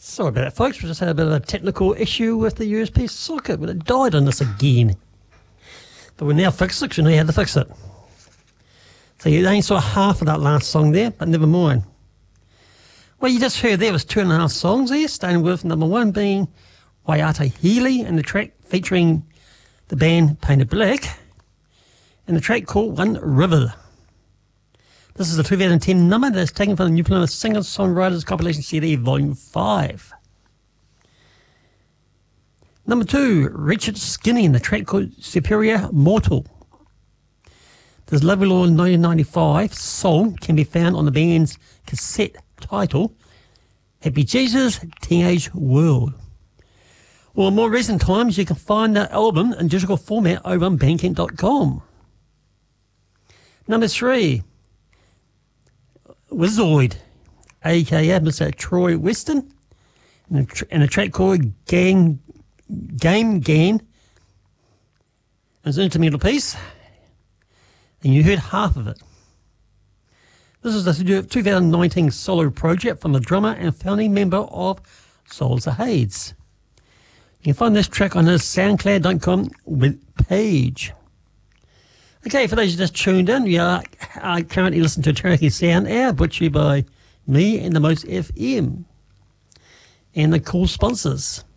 Sorry about that, folks. We just had a bit of a technical issue with the USB socket, but it died on us again. But we now fixed it because we know how to fix it. So you only saw half of that last song there, but never mind. Well, you just heard there was 2.5 songs there, starting with number 1 being Waiata Healy, and the track featuring the band Painted Black, and the track called One River. This is a 2010 number that's taken from the New Plymouth Singer-Songwriters Compilation CD Volume 5. Number 2, Richard Skinny, and the track called Superior Mortal. This Love Law 1995 song can be found on the band's cassette title, Happy Jesus, Teenage World. Well, in more recent times, you can find the album in digital format over on Bandcamp.com. Number 3, Wizoid, aka Mr. Troy Weston, and a track called Game Gan. It's an instrumental piece, and you heard half of it. This is the 2019 solo project from the drummer and founding member of Souls of Hades. You can find this track on his SoundCloud.com page. Okay, for those who just tuned in, you are currently listening to Cherokee Sound Hour, brought to you by me and the Most FM and the cool sponsors.